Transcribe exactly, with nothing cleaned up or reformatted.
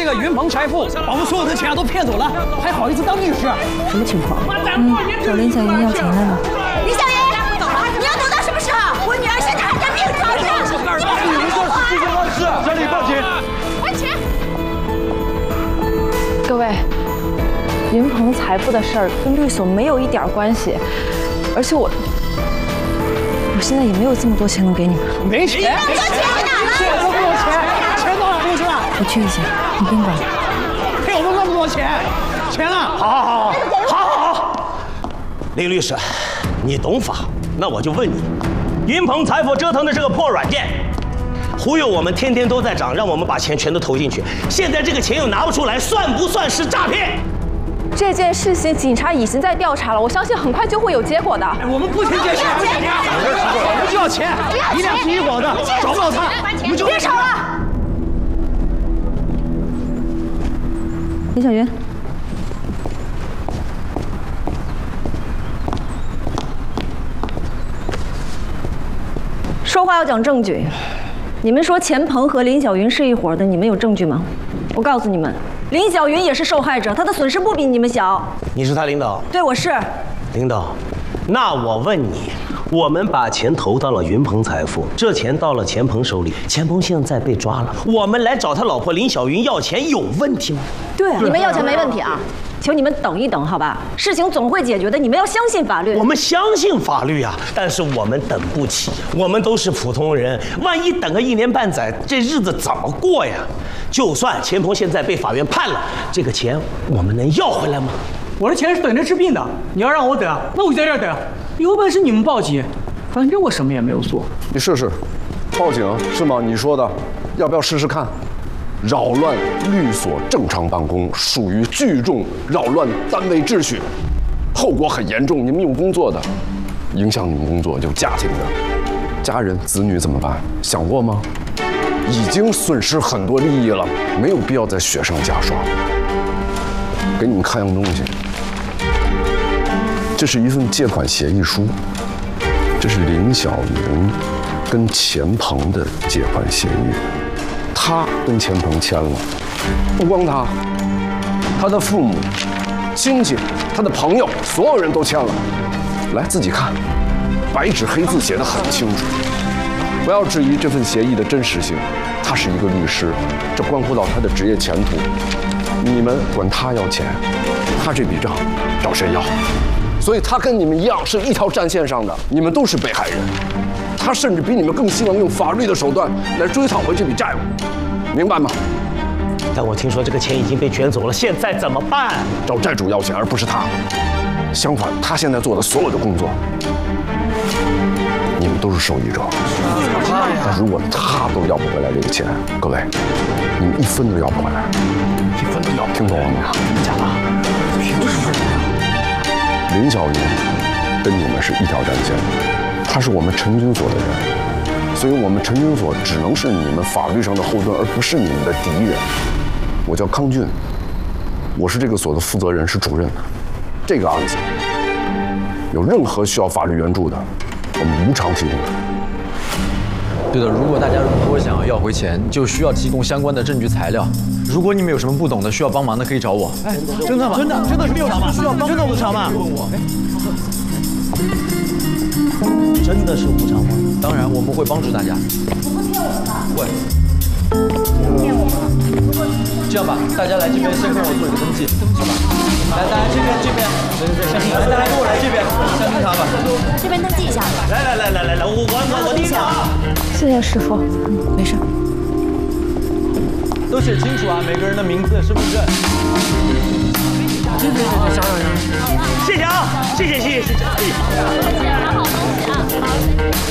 个云鹏财富把我们所有的钱都骗走了，还好意思当律师？ 什么情况？嗯，找林小云要钱来了。 林小云，你要等到什么时候？我女儿现在还在病床上，你们说是这件坏事，家里报警。 还钱！ 各位，云鹏财富的事儿跟律所没有一点关系，而且我，我现在也没有这么多钱能给你们。 没钱？ 没钱哪来？ 现在都没有钱，钱到哪去了？ 我去一下，你不用管。 骗我们那么多钱，钱呢？ 好好好好好好好，林律师，你懂法，那我就问你，云鹏财富折腾的这个破软件，忽悠我们天天都在涨，让我们把钱全都投进去，现在这个钱又拿不出来，算不算是诈骗？ 这件事情警察已经在调查了，我相信很快就会有结果的。 哎，我们不听这些，我们就要钱，一两是一伙的，找不到他，我们就别吵了。 林小云，说话要讲证据。你们说钱鹏和林小云是一伙的，你们有证据吗？我告诉你们，林小云也是受害者，她的损失不比你们小。 你是他领导？ 对，我是。 领导，那我问你，我们把钱投到了云鹏财富，这钱到了钱鹏手里，钱鹏现在被抓了，我们来找他老婆林小云要钱，有问题吗？ 对，你们要钱没问题啊。求你们等一等，好吧？事情总会解决的，你们要相信法律。 我们相信法律啊，但是我们等不起，我们都是普通人，万一等个一年半载，这日子怎么过呀？就算钱鹏现在被法院判了，这个钱我们能要回来吗？ 我的钱是等着治病的，你要让我等，那我就在这儿等。有本事你们报警，反正我什么也没有做。 你试试，报警是吗？你说的，要不要试试看？扰乱律所正常办公，属于聚众扰乱单位秩序，后果很严重。你们有工作的，影响你们工作；有家庭的，家人子女怎么办？想过吗？已经损失很多利益了，没有必要再雪上加霜。给你们看样东西，这是一份借款协议书，这是林小云跟钱鹏的借款协议。他跟钱鹏签了，不光他，他的父母、亲戚、他的朋友，所有人都签了。来，自己看，白纸黑字写得很清楚。不要质疑这份协议的真实性，他是一个律师，这关乎到他的职业前途。你们管他要钱，他这笔账找谁要？所以他跟你们一样是一条战线上的，你们都是被害人。他甚至比你们更希望用法律的手段来追讨回这笔债务，明白吗？ 但我听说这个钱已经被卷走了，现在怎么办？ 找债主要钱，而不是他。相反，他现在做的所有的工作，你们都是受益者。但如果他都要不回来这个钱，各位，你们一分都要不回来，一分都要不听懂了吗？ 假的？凭什么？ 林小云跟你们是一条战线。他是我们陈军所的人，所以我们陈军所只能是你们法律上的后盾，而不是你们的敌人。我叫康俊，我是这个所的负责人，是主任。这个案子有任何需要法律援助的，我们无偿提供。 对的，如果大家如果想要要回钱，就需要提供相关的证据材料。如果你们有什么不懂的，需要帮忙的，可以找我。 哎，真的吗？真的，真的是无偿吗？需要帮真的无偿吗？ 真的是无偿吗？ 当然，我们会帮助大家。 不会骗我们吧？ 会。 骗我们？ 这样吧，大家来这边先跟我做一个登记，好吧？来，大家这边这边，对对对，相信来，大家跟我来这边，相信他吧。 这边登记一下。 来来来来来来，我我我我听啊。 谢谢师傅，嗯，没事。 都写清楚啊，每个人的名字、身份证。 对对对，想想想。 谢谢啊，谢谢谢谢谢谢。